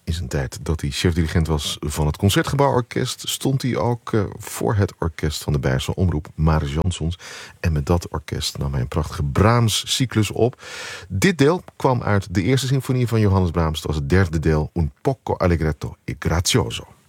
In zijn tijd dat hij chef-dirigent was van het Concertgebouworkest, stond hij ook voor het orkest van de Beierse Omroep, Mariss Jansons. En met dat orkest nam hij een prachtige Brahms-cyclus op. Dit deel kwam uit de eerste symfonie van Johannes Brahms. Dat was het derde deel, Un poco allegretto e grazioso.